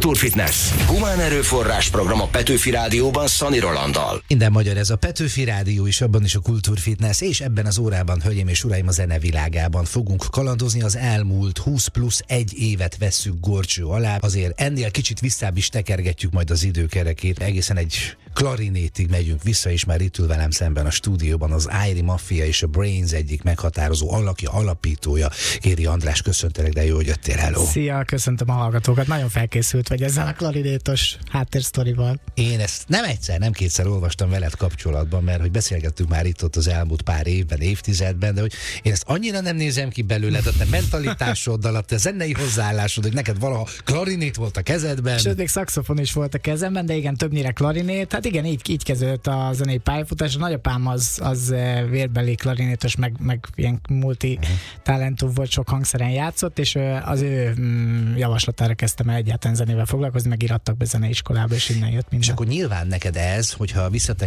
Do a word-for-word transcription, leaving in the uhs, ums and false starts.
Kultúrfitness. Humán erőforrás program a Petőfi Rádióban Szani Rolanddal. Minden magyar, ez a Petőfi Rádió is, abban is a Kultúrfitness, és ebben az órában, hölgyeim és uraim, a zenevilágában fogunk kalandozni. Az elmúlt húsz plusz egy évet vesszük górcső alá. Azért ennél kicsit visszább is tekergetjük majd az időkerekét. Egészen egy klarinétig megyünk vissza, és már itt ül velem szemben a stúdióban az Airy Mafia és a Brains egyik meghatározó alakja, alapítója. Kéri András, köszöntelek, de jó, hogy jöttél, hello. Szia, köszöntöm a hallgatókat. Nagyon felkészült vagy ezzel a klarinétos háttérsztorival. Én ezt nem egyszer, nem kétszer olvastam veled kapcsolatban, mert hogy beszélgettünk már itt ott az elmúlt pár évben, évtizedben, de hogy én ezt annyira nem nézem ki belőled, a te mentalitásoddal, a te zenei hozzáállásod, hogy neked valaha klarinét volt a kezedben. Sőt, még szaxofon is volt a kezemben, de igen, többnyire klarinét. Hát igen, így, így kezdődött a zenei pályafutás. A nagyapám az, az vérbeli klarinétos, meg, meg ilyen multi-talentum volt, sok hangszeren játszott, és az ő mm, javaslatára kezdtem el egyáltalán zenével foglalkozni, meg irattak be zeneiskolába, és innen jött minden. És akkor nyilván neked ez, hogyha visszatek